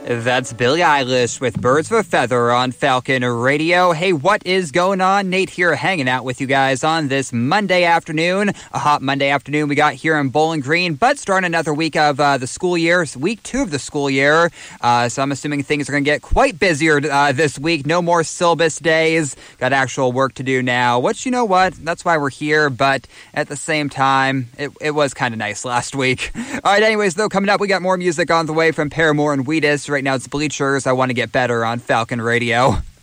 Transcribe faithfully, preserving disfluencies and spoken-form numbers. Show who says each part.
Speaker 1: That's Billie Eilish with Birds of a Feather on Falcon Radio. Hey, what is going on? Nate here hanging out with you guys on this Monday afternoon. A hot Monday afternoon we got here in Bowling Green, but starting another week of uh, the school year. It's week two of the school year. Uh, so I'm assuming things are going to get quite busier uh, this week. No more syllabus days. Got actual work to do now, which, you know what? That's why we're here. But at the same time, it, it was kind of nice last week. All right, anyways, though, coming up, we got more music on the way from Paramore and Wheatus. Right now it's Bleachers, I Want to Get Better on Falcon Radio.